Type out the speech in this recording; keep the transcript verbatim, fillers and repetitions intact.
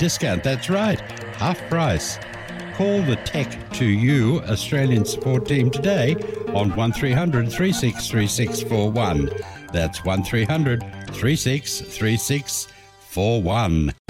discount. That's right, half price. Call the Tech to You Australian support team today on one three hundred, three six three six four one. That's one three hundred, three six three six four one.